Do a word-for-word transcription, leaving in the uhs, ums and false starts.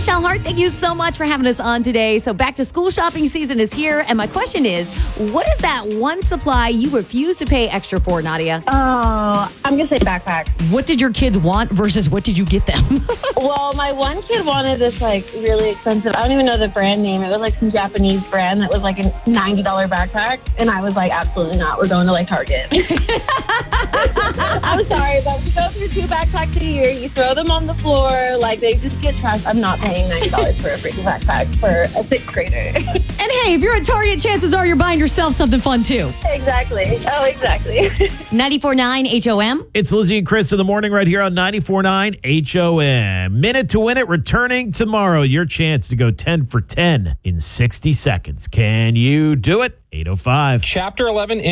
Michelle Hart. Thank you so much for having us on today. So back to school shopping season is here. And my question is, what is that one supply you refuse to pay extra for, Nadia? Oh, I'm going to say backpack. What did your kids want versus what did you get them? Well, my one kid wanted this, like, really expensive, I don't even know the brand name. It was, like, some Japanese brand that was, like, a ninety dollars backpack. And I was like, absolutely not. We're going to, like, Target. I'm sorry, but we go through two backpacks a year. You throw them on the floor. Like, they just get trashed. I'm not paying ninety dollars for a freaking backpack for a sixth grader. And hey, if you're at Target, chances are you're buying yourself something fun, too. Exactly. Oh, exactly. ninety-four point nine H O M. It's Lizzie and Chris in the morning right here on ninety-four point nine H O M. Minute to Win It returning tomorrow. Your chance to go ten for ten in sixty seconds. Can you do it? eight oh five. Chapter eleven